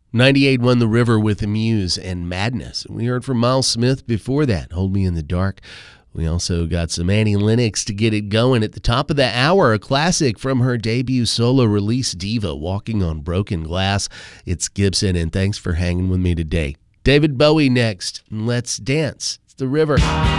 98 won The River with Muse and Madness. We heard from Miles Smith before that, Hold Me in the Dark. We also got some Annie Lennox to get it going at the top of the hour, a classic from her debut solo release, Diva, Walking on Broken Glass. It's Gibson, and thanks for hanging with me today. David Bowie next. Let's dance. It's The River.